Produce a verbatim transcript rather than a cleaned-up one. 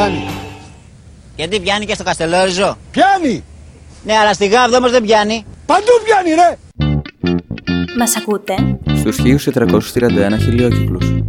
πιάνει. Γιατί πιάνει και στο Καστελόριζο? Πιάνει. Ναι, αλλά στη Γάβδο όμως δεν πιάνει. Παντού πιάνει ρε. Μας ακούτε? Στους χίλιους τετρακόσιους τριάντα ένα χιλιόκυκλους.